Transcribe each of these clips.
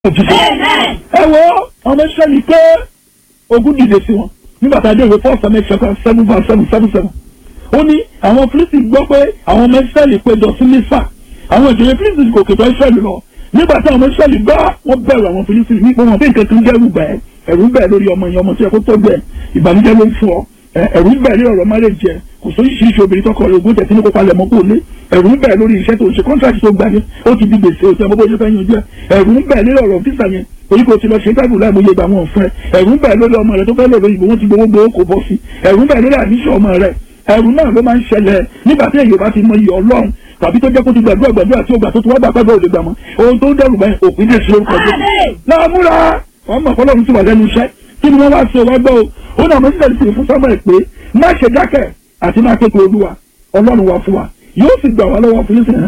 ẹ wo ọmọ Ísírẹ́lì pé ogun dìde sí wọn nígbà tá a dé ìwé 1 Samuel chapter 7:7. ó ní àwọn Fílísítì gbọ́ pé àwọn ọmọ Ísírẹ́lì péjọ sí Mísà, àwọn ìjòyè Fílísítì kò kètò Ísírẹ́lì lọ. nígbà tí àwọn ọmọ Ísírẹ́lì bá wọn bẹ̀rù àwọn Fílísítì nípa wọn bí nǹkan kan dẹ́rù bẹ́ẹ̀, ẹ̀rù bẹ́ẹ̀ lórí ọmọ yẹn, ọmọ tí ẹ kó tó bẹ́ẹ̀ ìbànújẹ́ ló ń fún ọ, ẹ̀rù bẹ́ẹ̀ lórí ọ̀rọ̀ márẹ̀ jẹ, kò sóyún ṣíṣe obìnrin tọkọ rẹ̀ ogún tẹ̀sí ní kópa lẹ̀ mọ́ kó lé, ẹ̀rù ń bẹ̀ lórí iṣẹ́ tó ṣe kọ́ńtàkì tó gbà yẹn ó ti di gbèsè òtí ọmọ bóyá fẹ́ yanjú ẹ̀, ẹ̀rù ń bẹ̀ lórí ọ̀rọ̀ físà yẹn orí kò ti lọ ṣe tábìlì láì mọye ìgbà wọn fẹ́, ẹ̀rù ń bẹ̀ lórí ọmọ rẹ̀ tó fẹ́ lò lóyìnbó wọn ti gbowó kò bọ́ sí, ẹ̀rù ń bẹ̀ lórí àdíṣẹ́ ọmọ rẹ̀, ẹ̀rù náà ló máa ń ṣẹlẹ̀ nígbà tí èyí bá ti mọ iyọ̀ Ọlọ́run tàbí tó jẹ́ kó ti gbàdúrà tí ó gbà tó ti wá gbà pẹ́gbẹ́ òde gbà mọ́ ohun tó ń dẹrù báyìí òpin dé sí orúkọ jẹ́ láàmúra ọmọ ọlọ́run ti wà lẹ́nu iṣẹ́ kí ni wọ́n wá sí ọwọ́ gbọ́ ó náà mọ̀ sílẹ̀ sí fún Samuel pé má ṣe dákẹ́ àti má kékeré Olúwa Ọlọ́run wa fún wa yóò sì gbà wá lọ́wọ́ fún yín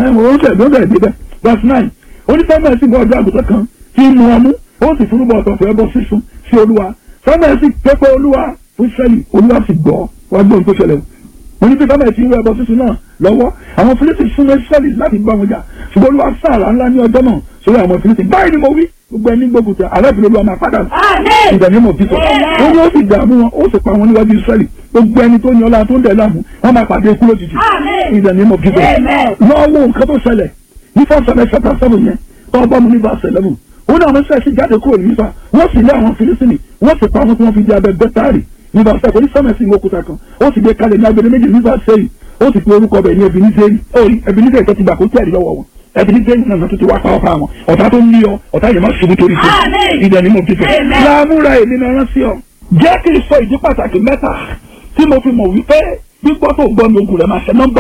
verse 9 ó ní Samuel sì bọ́ ọjọ́ àgùntàn kan tí mu ọmú ó sì fúrúbọ̀ ọ̀tọ̀ fún ẹbọ sísun sí Olúwa Samuel sì ké pe Olúwa fún Ísírẹ́lì Olúwa sì gbọ́ wá gbọ́ ohun tó ṣẹlẹ̀ wọ́n ní pé Samuel ti ń wọ ẹbọ sísun náà lọ́wọ́ àwọn Fílísítì fún Ísírẹ́lì láti bá wọn jà ṣùgbọ́n Olúwa sàrà ńlá ní ọjọ́ náà sórí àwọn Fílísítì báyìí ni mo wí gbogbo ẹni gbógun alábìlẹ̀ Olúwa máa padà ìdánimọ̀ bísọ̀ ó ní ó sì dààmú wọn ó sì pa wọn níwájú Ísírẹ́lì gbogbo ẹni tó ní ọlá tó ń dẹ̀ láàmú wọn máa pàdé ikú lójijì ìdánimọ̀ bísọ̀ lọ́wọ́ nǹkan tó ṣẹlẹ̀ ní 1 Samuel chapter 7 yẹn tó ọgbọ́n mu ní verse 11 ó ní àwọn Ísírẹ́lì sì jáde kúrò ní Mísà wọ́n sì lé àwọn Fílísítì wọ́n sì pa wọn tí wọ́n fi di abẹ Bẹ́tárì ní verse 7 ní Samuel sì mú òkúta kan ó sì gbé kalẹ̀ ní agbede méjì ní verse 8 ó sì pe orúkọ bẹ̀ ní Ebenezer tó ti gbà kó tẹ̀lé lọ́wọ́ wọn Ebenezer náà tó ti wá pa ọ̀pá wọn ọ̀tá tó ń lé ọ ọ̀tá yẹn má ṣubú torí ṣe ìdẹ̀ ni mo fi fẹ́ láàmúra èmi náà rán sí ọ. jẹ́ kí n sọ ìdí pàtàkì mẹ́ta tí mo fi mọ̀ wípé gbígbọ́ tó gbọ́ mi ogun rẹ̀ máa ṣe nọ́mbà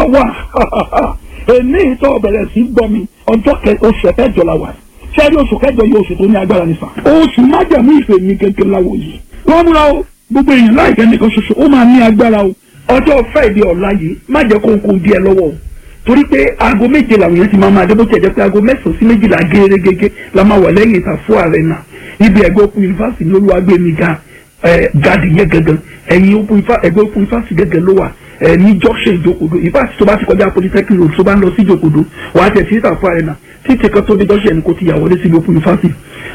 1 èmi ìtọ́ bẹ̀rẹ̀ sí gbọ́ mi ọjọ́ oṣù kẹjọ la wà ṣẹ́rí oṣù kẹjọ yìí oṣù tó ní agbára nífà oṣù májàmú ìfẹ́ mi gẹ́gẹ́ láwọ̀ yìí wọ́n múra o gbogbo èèyàn láìpẹ́ nìkan ṣoṣo ó máa ní agbára o ọjọ́ Friday ọ̀la yìí má jẹ́ kó kó díẹ̀ lọ́wọ́ o torí pé aago méje làwọn èèyàn ti máa dé bó tiẹ̀ jẹ́ pé aago 9 sí 12 gẹ́gẹ́ la máa wà lẹ́yìn Ìtàfọ́ Arena níbi ẹgbẹ́ Open University ní Olúwagbémi gàdì yẹn gẹ́gẹ́ ẹ̀yìn ẹgbẹ́ Open University gẹ́gẹ́ ló wà ní junction Ìjòkòdó ìfàsí tó bá ti kọjá Polytechnic road tó bá ń lọ sí Ìjòkòdó wàá tẹ̀ sí Ìtàfọ́ Arena títí kan tó dé junction kò ti yà wọlé sí Open University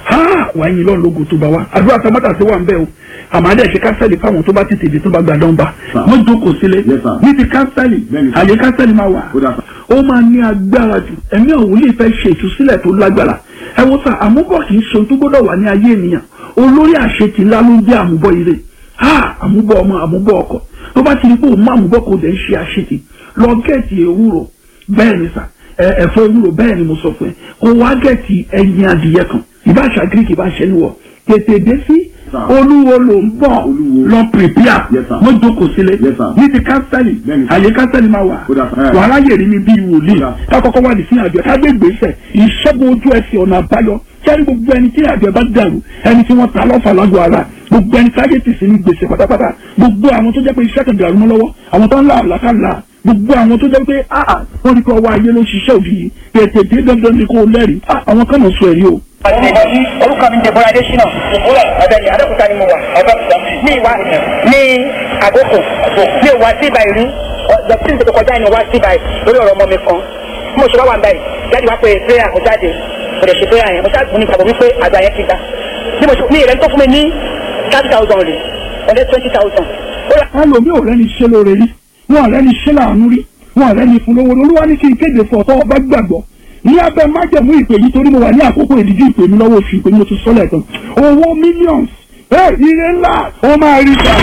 wàá yin lọ́nà lógo tó bá wa àdúrà tamátà sí wà ń bẹ́ o àmàdé ṣe kánsẹ́lì fáwọn tó bá ti tèdè tó bá gba dánba wọ́n jókòó sílẹ̀ ní ti kánsẹ́lì àyè kánsẹ́lì máa wà ó máa ní agbára jù ẹ̀mí ọ̀hún lè fẹ́ ṣe ìtúsílẹ̀ tó lágbára ẹ wo sá àmúbọ̀ kì í ṣe ohun tó gbọ́dọ̀ wà ní ayé ènìyàn olórí àṣetì ńlá ló ń jẹ́ àmúbọ̀ ire àmúbọ̀ ọmọ àmúbọ̀ ọkọ tó bá ti rí pé òun má àmúbọ̀ kò dẹ̀ ń ṣe àṣetì lọ gẹ̀ẹ́tì ewúro bẹ́ẹ̀ ni sá ẹ̀fọ́ ewúro bẹ́ẹ̀ ni mo sọ fún ẹ kó wá gẹ̀ẹ́tì ẹyin adìyẹ kan ìbáṣà greek ìbáṣẹ níwọ̀ tètè dé sí Olúwo ló ń bọ̀ lọ prepare wọ́n jókòó sílẹ̀ ní ti kánsẹ́lì àyè kánsẹ́lì máa wà wàhálà yèrè ní bí wòlíì kákọ́kọ́ wà ní sí àjọ kágbégbèsè ìṣẹ́gun ojú ẹsẹ̀ ọ̀nà àbáyọ kẹ́rí gbogbo ẹni tí àjọ bá dàrú ẹni tí wọ́n ta lọ́fà lágọ̀ọ́ ara gbogbo ẹni táyé tì sí ní gbèsè pátápátá gbogbo àwọn tó jẹ́ pé iṣẹ́ kan dàrú mọ́ lọ́wọ́ àwọn tó ń là àlàkàlà gbogbo àwọn tó jẹ́ pé wọ́n ní kí ọwọ́ ayé ló ṣiṣẹ́ òbí yìí tètè dé dandan ní kó lẹ́rìí àwọn kan mọ̀ sọ ẹ̀rí o. orúkọ mi jẹ Bọ́lá Adésínà ọ̀bẹ̀ni Adékúta ni mo wà ní ìwà ní àgókò ní ìwà sí ìbà ìlú lọ́sí ìgbésẹ̀ kọjá ní ìwà sí ìbà lórí ọ̀rọ̀ ọmọ mi kan mo ṣe wá wà ń báyìí jáde wá pé prayer kò jáde kò dẹ̀ ṣe prayer yẹn mo ṣáà gbọ́n ní ìgbàgbọ́ wípé àgbà yẹn ti gbà ní ìrẹ́ni tó fún mi ní 30,000 rè ọ̀dẹ́ 20,000. ẹlòmíì ò rẹ́ni ṣe lóore rí wọn ò rẹ́ni ṣe láàánú rí wọn ò rẹ́ni fún lówó Olúwa ní kí n kéde fún ọ̀tọ́ ọba gbàgbọ́ ní abẹ́ májẹ̀mú ìpè yìí torí mo wà ní àkókò ìdíjú ìpè mi lọ́wọ́ oṣù ìpè mi mo ti sọ́lẹ̀ tán owó millions ire ńlá ó máa rí ta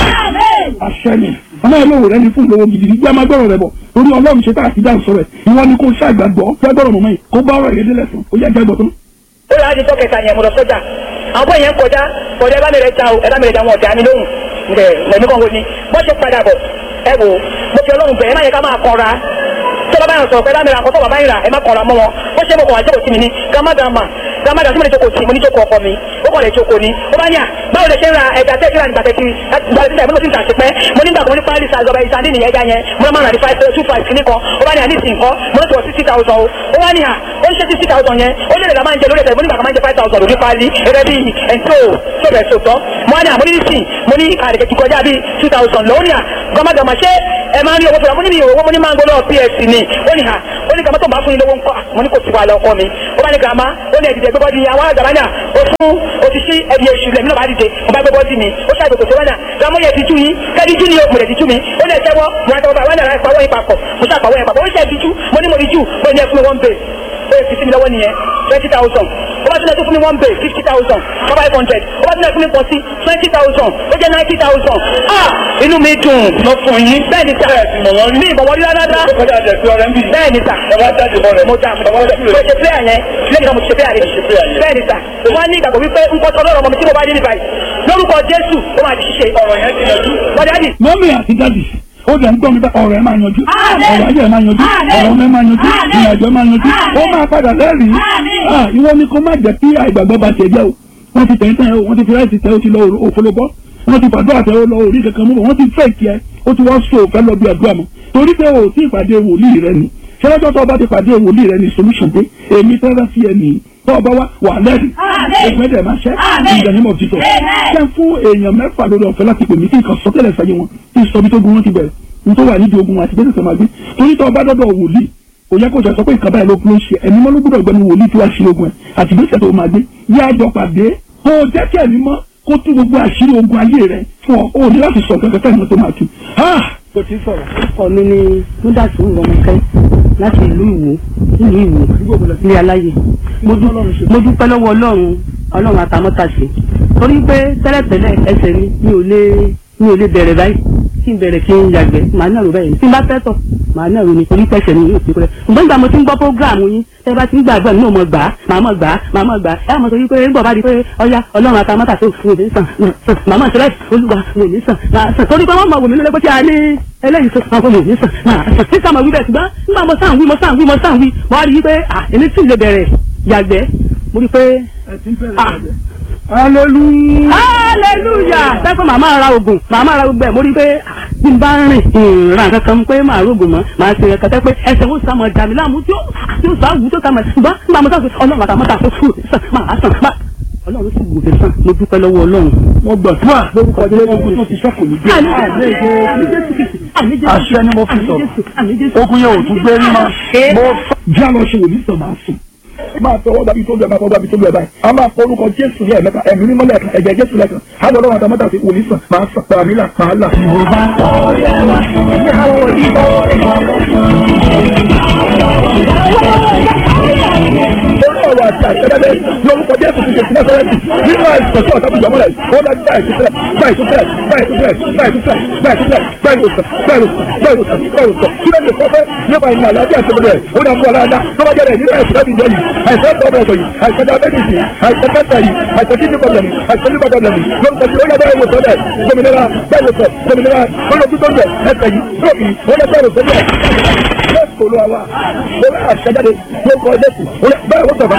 àṣẹ ni ọmọ ẹ lóore ní fún lówó gidi gbé amágbọ́rọ̀ rẹ bọ̀ torí Ọlọ́run ṣe tá àti dáhùn sọ̀rọ̀ ẹ̀ ìwọ ni kò ṣàgbàgbọ́ gbàgbọ́rọ̀ mọ̀mọ́ yìí kó bá ọ̀rọ̀ ìrẹ́dẹ́lẹ̀ fún ó yá gbàgbọ́ tán. ó yà á di tọ́kẹ̀ta yẹn mo lọ sọ́jà àwọn bóyá ń kọjá ẹ bá mi rẹ ta o ẹ bá mi rẹ ta wọn ọ̀dà mi lóhùn lẹ́nu kan wo ni bọ́ ṣe padà bọ̀ ẹ wò mo fi Ọlọ́run bẹ̀ ẹ má yẹ ká máa kọra tó bá báyọ̀ sọ̀rọ̀ pé lámìlà àkọ́tọ̀ bàbá yìí rà ẹ má kọ̀ra mọ́ wọn ó ṣe mo kàn wá jókòó sí mi ní gàmádàmà tí mo lè jókòó sí mo ní jókòó ọkọ mi ó kàn lè jókòó ni ó bá ní à báwo lè ṣe ń ra ẹja tẹ́ ìrà nígbà tẹ́tí mo ti ń tàṣí pẹ́ mo nígbà kan ní pálí sàzọba ìsàndí nìyẹn ẹja yẹn mo máa ń rà ní 525 kìíní kan ó bá ní à ní ìsìn kan mo ní tó 60,000 o ó bá ní à ó ń ṣe 60,000 yẹn ó lè lè la máa ń jẹ lórí ẹ̀fẹ̀ mo nígbà kan máa ń jẹ 5,000 lórí pálí ẹ̀rẹ́ bí ẹ̀ńtó tó bẹ̀ sòtọ́ mo ní à mo ní ìsìn mo ní àdèkè ti kọjá bí 2,000 lọ ó ní à gàmádàmà ṣé ẹ máa ń rí owó tó rà mo ní mi owó mo ní máa ń gbọ́ lọ́wọ́ PS ni ó ní à ó ní gàmá tó bá fún yín lówó ńkọ́ mo ní kò sí wàhálà ọkọ mi ó bá ní gàmá ó ní ẹ̀dìdẹ̀ gbẹ́bọ́dì àwọn àgbàlá ó fún òṣìṣẹ́ ẹ̀dì èṣù lẹ́mí náà bá dìde mo bá gbẹ́bọ́dì mi ó ṣàgbé kò sí wánà gàmá yẹ ti tú yín kẹ́dí jú ni mo lè ti tú mi ó lè tẹ́wọ́ mo ra tọwọ́ wánà láì pawọ́ yín papọ̀ mo ṣàpàwọ́ yín papọ̀ ó ṣe ti tú mo ní mo rí jù mo ní ẹ fún mi one bay ó yẹ fi sí mi lọ́wọ́ nìyẹn 20,000 ó bá tún lè fún mi one bay 50,000 500 ó bá tún lè fún mi pọ̀ sí 20,000 ó jẹ́ 90,000 inú mi dùn lọ fún yín bẹ́ẹ̀ ni sà ní ìbọ̀wọ́ rí rárá bẹ́ẹ̀ ni sà mo dà mo ṣe pléyà yẹn lẹ́yìn náà mo ṣe pléyà yẹn bẹ́ẹ̀ ni sà wọ́n ní ìgbàgbọ́ wípé nǹkan tó lọ́rọ̀ ọmọ mi tí mo bá dé ní báyìí lórúkọ Jésù ó máa di ṣíṣe ọ̀rọ̀ yẹn ti yanjú. wọ́n dáàdì. mọ́mí àti dáàdì ó jẹ́ ń gbọ́ mi bá ọ̀rọ̀ ẹ̀ máa yanjú ọ̀rọ̀ ayé ẹ̀ máa yanjú ọ̀rọ̀ ọmọ ẹ̀ máa yanjú ìrìnàjò ẹ̀ máa yanjú ó máa padà lẹ́rìí ìwọ ni kó má jẹ́ kí àìgbàgbọ́ bá ṣe jẹ́ o wọ́n ti tẹ̀yìn o wọ́n ti fi ráìsì tẹ̀ o ti lọ òfolobọ́ wọ́n ti fàdúrà tẹ̀ o lọ orí kankan mú wọ́n ti fẹ́ kí ẹ ó ti wọ́n so òfẹ́ lọ bí àdúrà mọ́ torí pé o ti ìpàdé wòlíì rẹ ni ṣẹlẹ́jọ́ tó o bá ti pàdé wòlíì rẹ ni solution dé èmi tẹ́lẹ̀ sí ẹ nìyí tó o bá wà lẹ́rìí ẹgbẹ́dẹ̀ máa ṣẹ́ ìdánimọ̀ títọ̀ ṣẹ́ fún èèyàn mẹ́fà lórí ọ̀fẹ́ láti pè mí kí nǹkan sọ́tẹ̀lẹ̀ sáyé wọn kí n sọ bí tó gun wọn ti bẹ̀rẹ̀ nítorí wà nídìí ogun àti bẹ́sẹ̀ máa gbé torí tó o bá dọ́dọ̀ wòlíì kò yẹ kó sọ pé nǹkan báyìí ló ń ṣe ẹ̀mí mọ́ ló gbọ́dọ̀ gbẹ́nu wòlíì tí wàá ṣe ogun ẹ̀ àti bẹ́sẹ̀ tó máa gbé yí àjọ pàdé kó o jẹ́ kí ẹ̀mí mọ́ kó tú gbogbo àṣírí ogun ayé rẹ̀ fún ọ ò ní láti sọ kankan tẹ́lẹ̀ tó máa tú. kò tí sọ̀rọ̀. ọkọ mi ni múdàtú ọmọkẹ́ láti ìlú Ìwó ní aláyè mo dúpẹ́ lọ́wọ́ Ọlọ́run àtàmọ́tàṣe torí pé tẹ́lẹ̀tẹ́lẹ̀ ẹsẹ̀ mi ò lè bẹ̀rẹ̀ báyìí kí n bẹ̀rẹ̀ kí n yàgbẹ́ màá náà rò báyìí tí n bá fẹ́ tọ̀ màá náà rò ní torí pẹ̀sẹ̀ mi yóò fi kúrẹ́ ǹgbọ́n ìgbà mo ti ń gbọ́ prógráàmù yín tẹ́ bá ti ń gbàgbọ́ mi náà mọ̀ gbà á màá mọ̀ gbà á ẹ̀ mọ̀ torí pé ń bọ̀ bá di pé ọya Ọlọ́run àtàmọ́tàṣe òfin òní sàn màmá ìṣẹ̀lẹ̀ Olúwa òní sàn máa sàn torí pé wọ́n mọ̀ wò mí lọ́lẹ́ pé kí a ní eléyìí tó sàn fún òní sàn máa sàn tí sàmọ̀ wí bẹ́ẹ̀ ṣùgbọ́n nígbà mo sàn wí mo wá rí i pé èmi tí ì lè bẹ̀rẹ̀ yàgbẹ́ mo rí i pé hallelujah sẹ́kọ̀ màmá ara oògùn ẹ̀ mo rí pé bí n bá rìn ra kankan pé màá rògùn mọ́ màá ṣe ẹ̀ka tẹ́ pé ẹsẹ̀ ó sàmọ̀ dàmí láàmú tí ó sàwù tó sàmọ̀ ṣùgbọ́n nígbà mo sàkóso Ọlọ́run àtàmọ́tà tó fún sàn máa sàn Ọlọ́run sì wò lè sàn mo dúpẹ́ lọ́wọ́ Ọlọ́run. mo gbàdúrà lórúkọ Jésù tó ti sọ́kò ní gbé. àṣẹ ni mo fi sọ̀rọ̀ ogun yẹn ò tún gbé rí mọ́ mo já lọ ṣe wòlíì sàn máa sùn máa fọwọ́ gbàbí tó bẹ̀ máa fọwọ́ gbàbí tó bẹ̀ báyìí a máa forúkọ Jésù ní ẹ̀mẹ́ta ẹ̀mí mímọ́ lẹ́ẹ̀kan ẹ̀jẹ̀ Jésù lẹ́ẹ̀kan á lọ lọ́wọ́ àtàmọ́tà sí wòlíì sàn máa sàn pàmí là máa là. ọ̀rọ̀ àti àṣẹ́dẹ́dẹ́ lórúkọ Jésù ti ṣe sí nẹ́sẹ̀rẹ́tì nínú àìsàn tí ọ̀tá fi jọmọ́ rẹ̀ ó dájú báyìí tó kí ló lè sọ fẹ́ nípa ìmọ̀ àlàáfíà tó bẹ̀rẹ̀ ó dà fún ọ̀làdá tó bá jẹ́rẹ̀ nínú àìsàn láti jẹ́ yìí àìsàn tó bẹ̀rẹ̀ yìí àìsàn diabetes yìí àìsàn cancer yìí àìsàn kidney problem àìsàn liver problem lórúkọ tí ó yẹ bẹ́ẹ̀ wò sọ́dẹ̀ gómìnira olóòtú tó ń bẹ̀ ẹsẹ̀ yìí stroke yìí ó yẹ bẹ́ẹ̀ wò sọ́dẹ̀ olú àwa olú àṣẹjáde lórúkọ Jésù bẹ́ẹ̀ wò sọ̀fà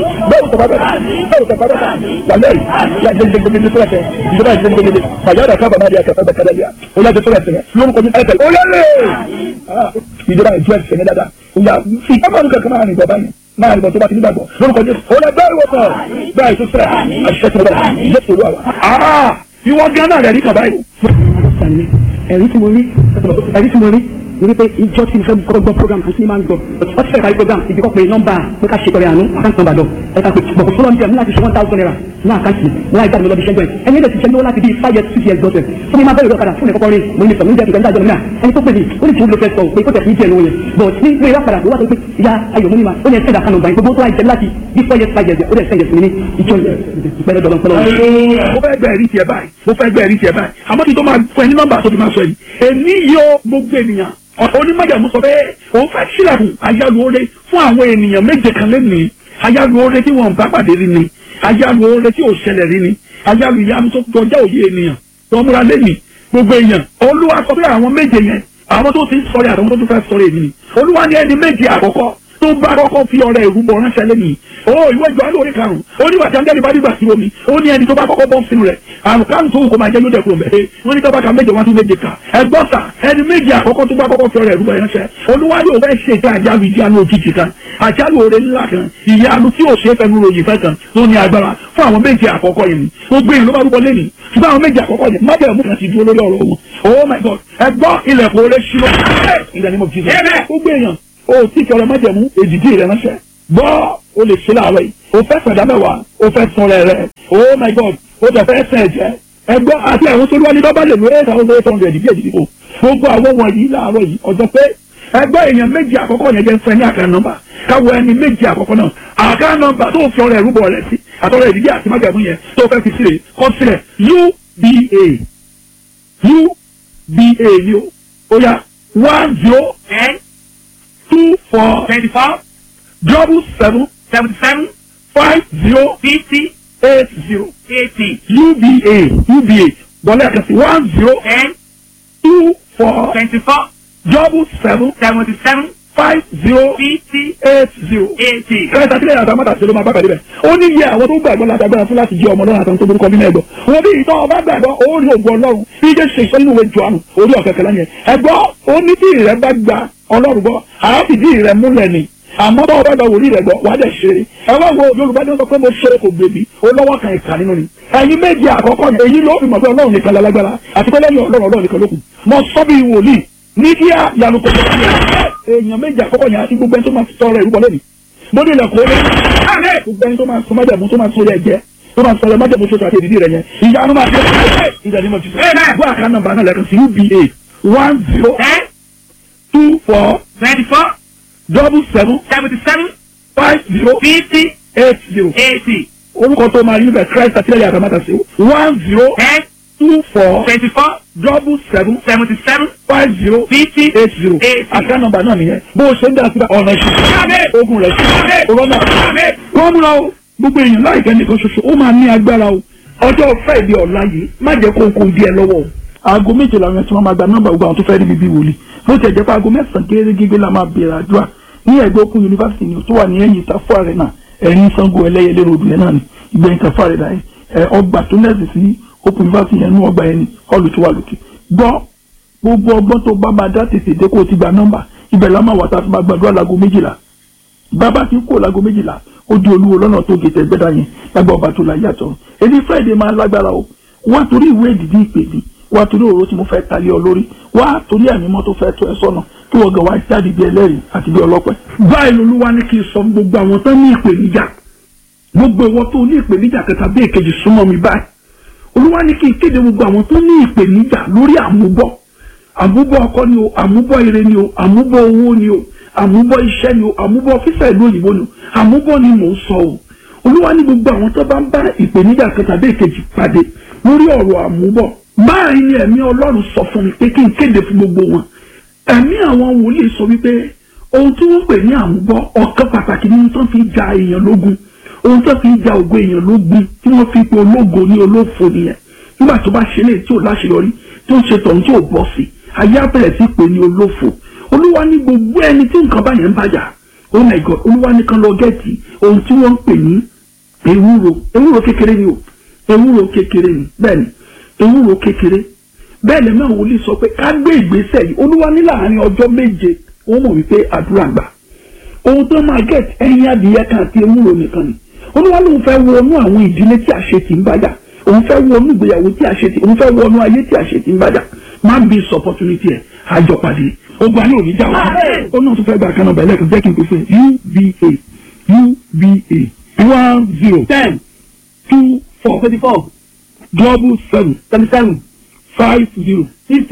wàlẹ́rì yàgbẹ́gbẹ́gbẹ́ tó rẹ̀ ìjọba ìgbẹ́gbẹ́gbẹ́ fàyàrá kábà máa di àkàtà bàkàdàlíà olóòtú tó rẹ̀ lórúkọ ní ẹ̀tẹ̀ olóòrè ìjọba ìjọ ẹ̀sẹ̀ ní dáadáa òyà fi kábàánù kankan máa rìn bọ̀ báyìí máa rìn bọ̀ tó bá ti nígbàgbọ́ lórúkọ Jésù olóògbé ìwọ̀sán bẹ́ẹ̀ tó sẹ́rẹ̀ àṣẹ tó rẹ̀ Jésù olú àwa ìwọ gánà rẹ̀ rí kàbáyìí. ẹ̀rí tí mo rí ní pé ìjọ tí mo fẹ́ gbọ́ program àti ní máa ń gbọ́ wọ́n ti fẹ́ parí program ìdíkọ́ pé nọ́mbà pé ká ṣe tọrẹ àánú àkáǹtì nọ́mbà lọ ẹ̀ka pé bọ̀kọ̀ fọlọ́ níbi láti ṣe 1,000 naira ní àkáǹtì láì jáde lọ́bi ṣẹ́jọ́ ẹ̀ ẹni ẹ̀dẹ̀ ti ṣe lówó láti bí 5 years 6 years gbọ́sẹ̀ fún mi máa bẹ̀rẹ̀ lọ́kadà fún ẹ̀kọ́kọ́ rí mo ní sọ ní ìjẹ́ ìjọba náà ẹni tó pè mí ó ní tí ó lọ fẹ́ sọ pé kó tẹ̀ fún ìjẹ́ lówó yẹn but ní ìwé ìwápadà tó wá sọ pé ìyá ayọ̀ mú ní ma ó ní ẹ̀sẹ̀ ìdàkànnà báyìí gbogbo tó láì jẹ́ láti bí 4 years 5 years ó dẹ̀ sẹ́yẹ̀ sí mi ní ìjọ ìpẹ́rẹ́ dọ̀lọ́ pẹ́lọ́. mo fẹ́ gbẹ̀rí tiẹ̀ báyìí àmọ́ kí tó máa fún ẹ ní nọ́mbà tó fi máa sọ yìí èmi yóò gbogbo ènìyàn onímọ̀jàmú sọ pé òun fẹ́ sílẹ̀kùn ayálùore fún àwọn ènìyàn méje kan lẹ́nìí ayálùore tí wọ́n bá pàdé rí ni ayálùore tí ò ṣẹlẹ̀ rí ni ayálùyanu tó kọjá òye ènìyàn tó múra lẹ́nìí gbogbo èèyàn Olúwa sọ pé àwọn méje yẹn àwọn tó ti ń sọ̀rọ̀ àtàwọn tó tún fẹ́ sọ̀rọ̀ èmi ni Olúwa ní ẹni méje àkọ́kọ́ tó bá kọ́kọ́ fi ọrẹ ìrúbọ ránṣẹ́ lẹ́nìí ìwé ìjọ alóore karùn-ún ó ní wàtí angẹ́lì bá dìgbà sí omi ó ní ẹni tó bá kọ́kọ́ bọ́ sínú rẹ̀ àrùn karùn tó wù kó máa jẹ́ yóò dẹ̀kùn mẹ́ẹ̀ wọ́n ní tó bá ka méje wá sí méje ká ẹgbọ́n sà ẹni méje àkọ́kọ́ tó bá kọ́kọ́ fi ọrẹ ìrúbọ ránṣẹ́ Olúwa yóò fẹ́ ṣe ìta àjálù ìjánu òjijì kan àjálù oore ńlá kan ìyanu tí ò ṣe é fẹnu ròyìn fẹ́ kan tó ní agbára fún àwọn méje àkọ́kọ́ yẹn ni gbogbo èèyàn ló bá rúbọ lẹ́nìí ṣùgbọ́n àwọn méje àkọ́kọ́ yẹn má bẹ̀rẹ̀ mú kan ti dúró lórí ọ̀rọ̀ wọn oh my God ẹgbọ́n ilẹ̀kùn oore ṣílọ ìdánimọ̀ jìnnà gbogbo èèyàn o tí kí ọ̀rẹ́ májẹ̀mú èdìdí rẹ̀ ránṣẹ́ gbọ́ o lè ṣe láàárọ̀ yìí o fẹ́ sọ̀dá mẹ́wàá o fẹ́ sun rẹ̀ oh my god o tẹ̀ fẹ́ sẹ̀ jẹ́ ẹgbọ́ àti àwọn tó lúwa ní bábá lè lo 8,800 bí èdìdí o gbogbo àwọn wọ̀nyí láàárọ̀ yìí ọjọ́ pé ẹgbẹ́ èèyàn méjì àkọ́kọ́ yẹn jẹ́ fẹ́ ní àká nọ́mbà káwọ ẹni méjì àkọ́kọ́ náà àká nọ́mbà tó fi ọrẹ ìrúbọ rẹ sí àtọrẹ ìdílé àti májàmú yẹn tó fẹ́ fi sílẹ̀ kọ́ sílẹ̀ UBA ni ó yá 10 24 77 50 80 UBA bọ́lá ẹ̀ka sí 10 24 77 50 80. kẹta sílẹ̀ yàtọ̀ àmọ́ta ṣe ló máa bá pàdé bẹ̀. ó ní yẹ àwọn tó gbàgbọ́ látagbára fún láti jẹ́ ọmọ ọlọ́run àtàwọn tó burúkọ nínú ẹ̀gbọ́. wọ́n bí ìtọ́ ọba gbàgbọ́ ó rí ògùn ọlọ́run bí jẹ́ ṣe ìṣẹ́ nínú ìwé Jòhánù orí ọ̀kẹ́kẹ́ lẹ́yìn ẹ̀gbọ́ ó ní tí ìrẹ́ bá gba ọlọ́run gbọ́ àáfìdí ìrẹ́ múlẹ̀ ni àmọ́ bá ọba gba wòlíì rẹ̀ gbọ́ wàá dẹ̀ ṣeré ẹ wá wo Yorùbá ní sọ pé mo ṣeré kò gbèbí ó lọ́wọ́ kan ìkà nínú ni ẹ̀yin méjì àkọ́kọ́ yẹn èyí ló fi mọ̀ pé ọlọ́run nìkan lálágbára àti pé lẹ́yìn ọlọ́run nìkan lókun mo sọ bí wòlíì ní kí á yanu kò tó èèyàn méjì àkọ́kọ́ yẹn àti gbogbo ẹni tó máa tọrọ ìrúbọ lẹ́nu mo ní ilẹ̀kùn olóyún gbogbo ẹni tó máa sọ májàmú tó máa sọ rẹ̀ jẹ́ tó máa sọ májàmú tó sọ àti ìdílé rẹ̀ yẹn ìyanu máa tẹ́ ìdàdí mọ̀ jùlọ bó àká nọ́mbà náà lẹ́kàn sí UBA 10 24 77 50 80 orúkọ tó máa yín bẹ̀ Christ àtìlẹ́yìn àtàmátà sí 10 24 77 50 80 àká nọ́mbà náà nìyẹn bó o ṣe ń dá síbẹ̀ ọ̀nà ìṣẹ́ ogun rẹ̀ sí ọlọ́nà wọ́n múra o gbogbo èèyàn láìpẹ́ nìkan ṣoṣo ó máa ní agbára o ọjọ́ Friday ọ̀la yìí má jẹ́ kó kó díẹ̀ lọ́wọ́ o aago méje làwọn ẹ̀sìn wọn máa gba nọ́mbà gbogbo àwọn tó fẹ́ rí bíbí wòlíì bó ti ẹ̀jẹ̀ pé aago mẹ́sàn-án gẹ́gẹ́ la máa bẹ̀rẹ̀ àdúrà ní ẹ̀gbẹ́ Òkun yunifásitì ni tó wà ní ẹ̀yìn Ìtàfọ́ Arena ẹ̀rín Ṣàngó Ẹlẹ́yẹlé ròdù yẹn náà ni ìgbẹ̀yìn Ìtàfọ́ Arena ọgbà tó nẹ́ẹ̀sì sí Òkun yunifásitì yẹn ní ọgbà yẹn ni hall tó wà lókè gbọ́ gbogbo ọgbọ́n tó bá máa dá tètè dé kó o ti gba nọ́mbà ibẹ̀ la máa wà tá a fi máa gbàdúrà láago 12 bàbá ti kó láago 12 ó di Olúwo lọ́nà tó gètè gbẹ́dá yẹn lágbà ọba tó la yàtọ̀ èdè Friday máa lágbára o wá torí ìwé ìdìdí ìpè mi wá torí òró tí mo fẹ́ talé ọ lórí wá torí ẹ̀mí mọ́ tó fẹ́ tó ẹ sọ́nà kí wọ́n gan wá jáde bí ẹlẹ́rìí àti bí ọlọ́pẹ́. báyìí lolúwa ní kí n sọ gbogbo àwọn tó ní ìpèníjà gbogbo ìwọ tó ní ìpèníjà kẹta bí èkejì súnmọ́ mi báyìí olúwa ní kí n kéde gbogbo àwọn tó ní ìpèníjà lórí àmúbọ̀ ọkọ ni o àmúbọ̀ ire ni o àmúbọ̀ owó ni o àmúbọ̀ iṣẹ́ ni o àmúbọ̀ fífẹ́ ìlú òyìnbó ni o àmúbọ̀ ni mò ń sọ o olúwa ní gbogbo àwọn tó bá ń bá ìpèníjà kẹta bí èkejì pàdé lórí ọ̀rọ̀ àmúbọ̀ báyìí ni ẹ̀mí Ọlọ́run sọ fún mi pé kí n kéde fún gbogbo wọn ẹ̀mí àwọn wòlíì sọ wípé ohun tí wọ́n pè ní àmúbọ̀ ọ̀kan pàtàkì nínú tó fi ja èèyàn lógun ohun tó fi ja ògo èèyàn lógun tí wọ́n fi pe ológo ní olófo nìyẹn nígbà tó bá ṣe lè tí ò láṣeyọrí tó ń ṣe tọ̀hún tí ò bọ́ sí ayé abẹ́rẹ́ sí pé ní olófo olúwa ní gbogbo ẹni tí nǹkan báyẹn ń bàjá oh my god olúwa nìkan lọ gẹ́ẹ̀tì ohun tí wọ́n ń pè ní ewúro kékeré ni o ewúro kékeré ni bẹ́ẹ̀ ni ewúro kékeré bẹ́ẹ̀ lẹ́mọ̀ àwọn olè sọ pé ká gbé ìgbésẹ̀ yìí olúwa ní láàrin ọjọ́ 7 ó mọ̀ wípé àdúrà gbà ohun tó máa gẹ̀t ẹyin adìyẹ kan àti ewúro nìkan ni olúwa lóun fẹ́ wọnú àwọn ìdílé tí àṣetì ń bàjá òun fẹ́ wọnú ìgbéyàwó tí àṣetì òun fẹ́ wọnú ayé tí àṣetì ń bàjá má bí sọ opportunity ẹ̀ àjọpàdé ogun ayé òní jáwọ́ ó náà tún fẹ́ gba àkànnà bẹ̀rẹ̀ kan jẹ́ kí n pèsè UBA 10 24 77 50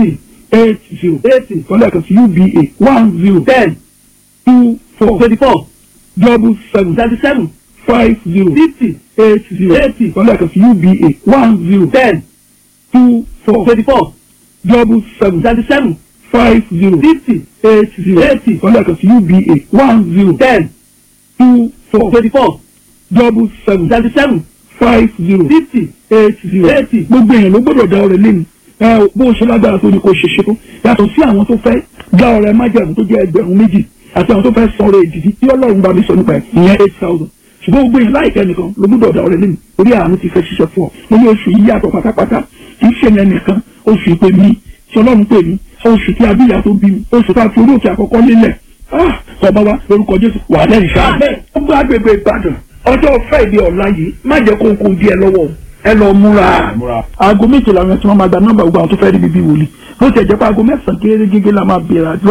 80 kọ́lá kan sí UBA 10 24 77 50 80 kọ́lá kan sí UBA 10 24 77 50 80 kọ́lá kan sí UBA 10 24 77 50 80 gbogbo èèyàn ló gbọ́dọ̀ dá ọrẹ lẹ́nu bó o ṣe lágbára tó ní kó ṣe ṣe tó yàtọ̀ sí àwọn tó fẹ́ dá ọrẹ májẹ̀mú tó jẹ́ 2,000 àti àwọn tó fẹ́ sọ ọrẹ ìdìdí tí Ọlọ́run bá mi sọ nípa ẹ̀ ìyẹn 8,000 ṣùgbọ́n gbogbo èèyàn láìpẹ́ nìkan ló gbọ́dọ̀ dá ọrẹ lẹ́nu orí àánú ti fẹ́ ṣiṣẹ́ fún ọ lórí oṣù yìí yàtọ̀ pátápátá kì í ṣe yẹn nìkan oṣù ìpè mi tí Ọlọ́run pè mí oṣù tí abíyá tó bí mi oṣù tá a fi orí òkè àkọ́kọ́ lélẹ̀ tọba wa lórúkọ Jésù wà lẹ́yìn sáà ó gbọ́ agbègbè Ìbàdàn ọjọ́ Friday ọ̀la yìí má jẹ́ kó kó díẹ̀ lọ́wọ́ ẹ lọ múra aago méje làwọn ẹ̀sìn wọn máa gba nọ́mbà gbogbo àwọn tó fẹ́ rí bíbí wòlíì bó ti ẹ̀jẹ̀ pé aago 9 gẹ́gẹ́ la máa bẹ̀rẹ̀ àdúrà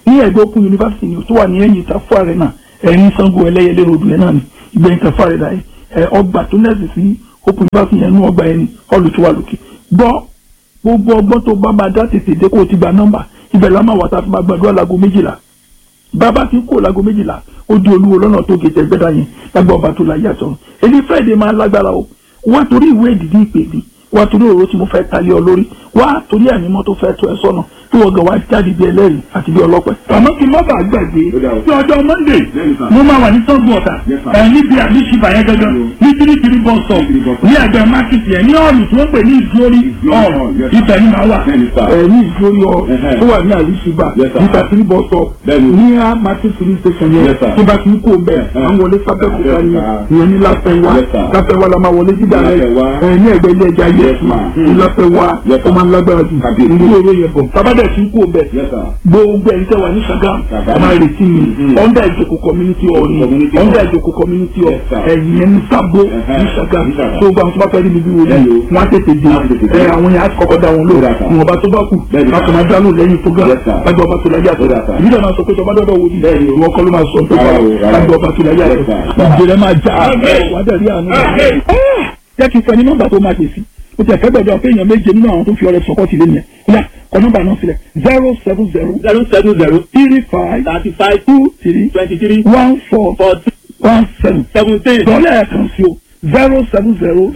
ní ẹgbẹ́ Open University ni tó wà ní ẹ̀yìn Ìtàfọ́ Arena ẹ̀yìn Sango Ẹlẹ́yẹlé road yẹn náà ni ìgbẹ̀yìn Ìtàfọ́ Arena yẹn ọgbà tó nẹ́ẹ̀sì sí Open University yẹn nú ọgbà yẹn ni ọlù tó wà lókè gbọ́ gbogbo ọgbọ́n tó bá máa dá tètè dé kó o ti gba nọ́mbà ibẹ̀ la máa wà tá a fi máa gbàdúrà láago 12 bàbá ti kó láago 12 ó di Olúwo lọ́nà tó gé tẹ̀gbẹ́dá yẹn lágbà ọba tó láyé àtọ̀run èyí Friday máa lágbára o wá torí ìwé ìdìdí ìpè mi wá torí òró tí mo fẹ́ talé ọ lórí wá torí ànímọ́ tó fẹ́ tó ẹ sọ́nà tí wọ́n gan wá jáde bí ẹlẹ́rìí àti bí ọlọ́pẹ́. àmọ́ kí n má bàa gbàgbé tí ọjọ́ Monday mo máa wà ní Sango Ọ̀tà níbi àdúṣìbà yẹn gangan ní 33 bus stop ní ẹgbẹ́ market yẹn ní ọ̀lù tí wọ́n pè ní ìgbórí ibẹ̀ ni màá wà ní ìgbórí tó wà ní àdúṣìbà ní 33 bus stop ní market police station yẹn tó bá ti ń kó bẹ́ẹ̀ àwọn wọlé sábẹ́kúta yẹn ní láfẹ́wá la máa wọlé sígbà rẹ̀ ní ẹgbẹ́ ilé ẹja yẹsùn ní láfẹ́wá ó máa ń lágbára jù ní owó yẹn bọ̀ tábàdẹ̀ tí ń kó bẹ̀ gbogbo ẹni tẹ́ wà ní Ṣàgámù máa retí mi under Ìjòkó community hall ni under Ìjòkó community hall ẹ̀yìn ẹni Sábó ní Ṣàgámù tó gba àwọn tó bá fẹ́ rí mi bí wọlé wọn á tètè dé àwọn yẹn á kọ́kọ́ dá wọn lò wọn bá tó bá kù láti máa dá lò lẹ́yìn tó gà lágbà ọba tó láyé àtọ̀ ìbílẹ̀ máa sọ pé tọba dọ́dọ̀ wò ní wọn kọ́ ló máa sọ tó bá lágbà ọba tó láyé àtọ̀ ìjẹ́rẹ́ máa já wàdà rí àánú. jẹ́ kí n fẹ́ ní nọ́mbà tó máa pè sí o tẹ fẹ́ gbọ́dọ̀ pé èèyàn méje nínú àwọn tó fi ọrẹ sọkọ tìlẹ nìyẹn kódà kọ nọ́mbà náà sílẹ̀ 070 35 23 14 17 dọ́là ẹ̀kan sí o 070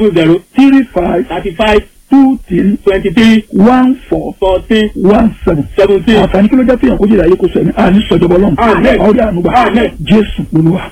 35 23 14 17. àǹfààní kí ló jẹ́ pé èèyàn kó jìnnà ayé kó sọ ẹ̀mí àní sọ̀jọ̀bọ̀ lọ́nù ọ̀rẹ́ ànúgbà Jésù Olúwa.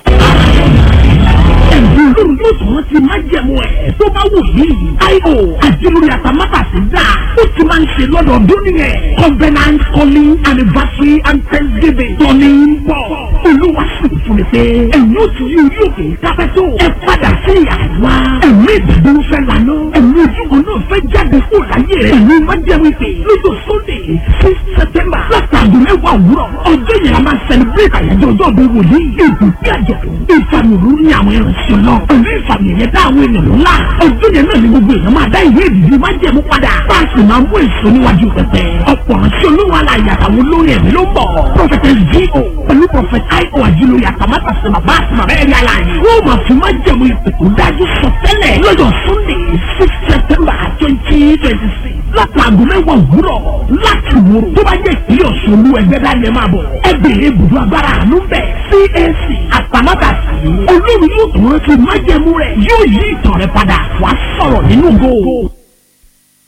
ẹ̀bùn lóru yóò tún ti máa jẹ̀mú ẹ̀ tó bá wù yìí. I.O. àjẹmúrí àtàmátà sí dà ó ti máa ń ṣe lọ́dọọdún nìyẹn. Covenant calling anniversary and thanksgiving tọ́ni ń bọ̀. Olúwa sì fún mi pé ẹ̀yin ó ti yí orí òkè kápẹ́tò. ẹ padà sí àwa. ẹ̀mí ìdàgbọ́n fẹ́ lànà. ẹ̀mí ojúmọ̀ náà fẹ́ jáde kó láyé rẹ̀. ẹ̀mí máa jẹ̀mú ìpè lọ́jọ́ Sunday 6 September látàgò 10 òwúrọ̀. ọjọ́ yẹn a máa celebrate àyájọ́ ọjọ́ bí wòlíì. ìbùkún àjọ̀dún ìfàmìrú ní àwọn ìrìnsì náà. pẹ̀lú ìfàmì ẹ̀yẹ dá àwọn ènìyàn ńlá. ọjọ́ yẹn náà ni gbogbo èèyàn máa dá ìwé ìdìbò máa jẹ̀mú padà. páàsì máa mú èso níwájú pẹpẹ. ọ̀pọ̀ àti olówó aláya àtàwọn olórin ẹ̀mí ló ń bọ̀. Prophetess G.O. pẹ̀lú Prophet I.O. àjílóye àtàmátà sí bàbá àti màmá ẹ̀rí aláàyè. wọ́n máa fi máa jẹ̀mú ìpè tó dájú sọ tẹ́lẹ̀ lọ́jọ́ Sunday 6 September 2026 látàgò 10 òwúrọ̀ láti wúrò. tó bá jẹ́ ìpínlẹ̀ Ọ̀ṣun olú ẹgbẹ́ dání ẹ máa bọ̀. ẹ bèrè ibùdó agbára àánú bẹ̀. CAC àtàmátà sí olórí yóò tún rántí májẹ̀mú rẹ̀ yóò yí ìtàn rẹ̀ padà wàá sọ̀rọ̀ nínú góò.